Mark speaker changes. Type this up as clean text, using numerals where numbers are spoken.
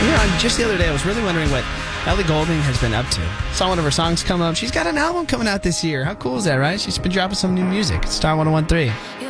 Speaker 1: Just the other day, I was really wondering what Ellie Goulding has been up to. Saw one of her songs come up. She's got an album coming out this year. How cool is that, right? She's been dropping some new music. Star 101.3.